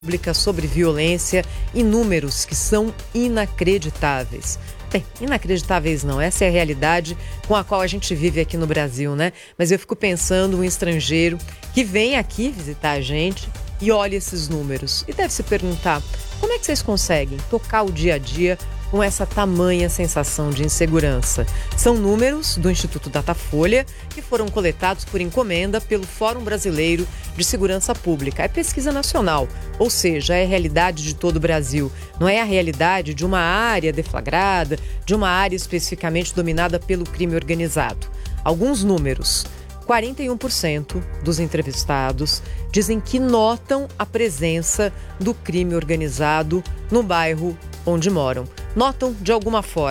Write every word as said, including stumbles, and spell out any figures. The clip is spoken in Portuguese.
Pública sobre violência e números que são inacreditáveis. Bem, inacreditáveis não, essa é a realidade com a qual a gente vive aqui no Brasil, né? Mas eu fico pensando um estrangeiro que vem aqui visitar a gente e olha esses números e deve se perguntar, como é que vocês conseguem tocar o dia a dia com essa tamanha sensação de insegurança? São números do Instituto Datafolha que foram coletados por encomenda pelo Fórum Brasileiro de Segurança Pública. É pesquisa nacional, ou seja, é a realidade de todo o Brasil. Não é a realidade de uma área deflagrada, de uma área especificamente dominada pelo crime organizado. Alguns números. quarenta e um por cento dos entrevistados dizem que notam a presença do crime organizado no bairro onde moram. Notam de alguma forma.